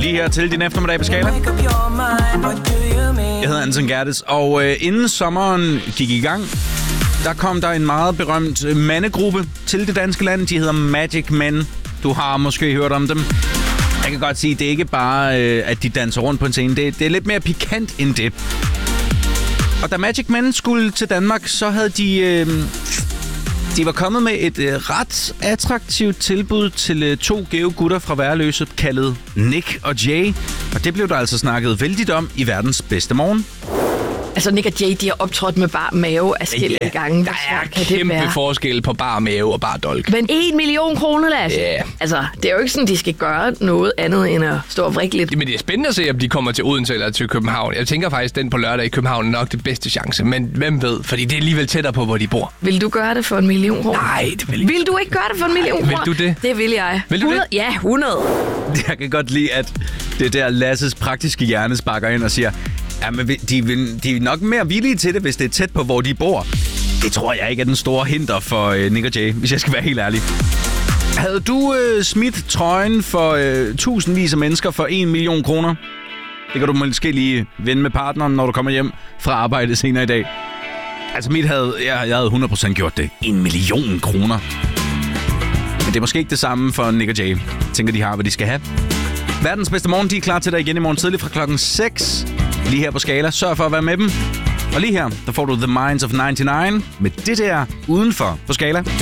Lige her til din eftermiddag på Skala. Jeg hedder Anton Gerdes, og inden sommeren gik i gang, der kom der en meget berømt mandegruppe til det danske land. De hedder Magic Men. Du har måske hørt om dem. Jeg kan godt sige, det er ikke bare, at de danser rundt på en scene. Det er lidt mere pikant end det. Og da Magic Men skulle til Danmark, så havde de var kommet med et ret attraktivt tilbud til 2 gave gutter fra Værløse, kaldet Nick og Jay. Og det blev der altså snakket vældigt om i verdens bedste morgen. Altså, Nick og Jay, de har optrådt med bar mave afskillige gange. Der er kæmpe forskel på bar mave og bar dolk. Men 1 million kroner, Lasse. Ja. Altså, det er jo ikke sådan, de skal gøre noget andet end at stå og vrikke lidt. Men det er spændende at se, om de kommer til Odense eller til København. Jeg tænker faktisk, den på lørdag i København er nok det bedste chance. Men hvem ved? Fordi det er alligevel tættere på, hvor de bor. Vil du gøre det for 1 million kroner? Nej, det vil jeg ikke. Vil du ikke gøre det for 1 million kroner? Vil du det? Det vil jeg. Vil du 100? det? Ja, 100. Jeg kan godt lide, at det der Lasses praktiske hjerne sparker ind og siger, ja, men de er nok mere villige til det, hvis det er tæt på, hvor de bor. Det tror jeg ikke er den store hinder for Nick og Jay, hvis jeg skal være helt ærlig. Havde du smidt trøjen for tusindvis af mennesker for 1 million kroner? Det kan du måske lige vende med partneren, når du kommer hjem fra arbejde senere i dag. Altså jeg havde 100% gjort det. 1 million kroner. Men det er måske ikke det samme for Nick og Jay. Jeg tænker, de har, hvad de skal have. Verdens bedste morgen, de er klar til dig igen i morgen tidlig fra klokken 6. Lige her på Skala. Sørg for at være med dem. Og lige her, der får du The Minds of 99 med det der udenfor på Skala.